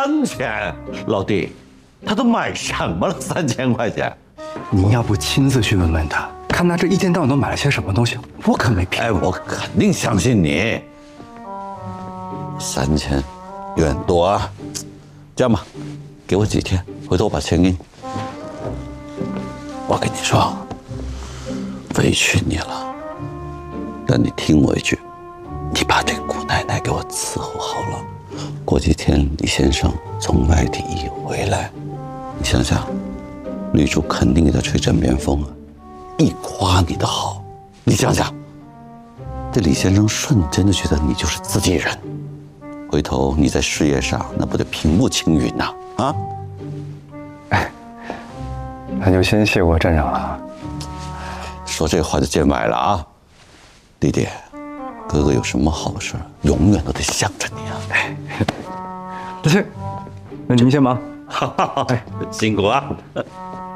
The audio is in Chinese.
3000，老弟，他都买什么了？3000块钱？ 您要不亲自去问问他，看他这一天到晚都买了些什么东西，我可没骗。 哎，我肯定相信你。3000，有点多啊。这样吧，给我几天，回头我把钱给你。我跟你说，委屈你了，但你听我一句，你把这姑奶奶给我伺候好了。过几天李先生从外地一回来，你想想，女主肯定给他吹枕边风啊，一夸你的好，你想想，这李先生瞬间就觉得你就是自己人，回头你在事业上那不得平步青云呐？啊？ 哎，那就先谢过站长了。 说这话就见外了啊，弟弟，哥哥有什么好事，永远都得想着你啊。 哎，那行，那您先忙。 哎，辛苦啊。